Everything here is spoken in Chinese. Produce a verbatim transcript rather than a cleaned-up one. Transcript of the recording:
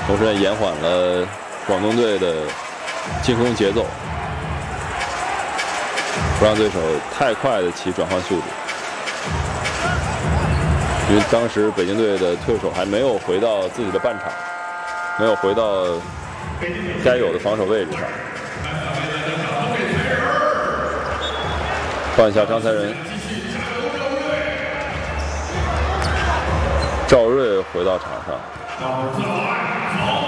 同时也延缓了广东队的进攻节奏，不让对手太快的起转换速度。因为当时北京队的退守还没有回到自己的半场，没有回到该有的防守位置上。换下张才仁，赵睿回到场上。